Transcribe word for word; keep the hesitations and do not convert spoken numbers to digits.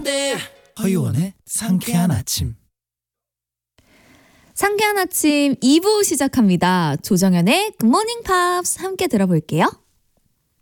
허유원의 상쾌한 아침. 상쾌한 아침 이 부 시작합니다. 조정연의 굿모닝 팝스 함께 들어볼게요.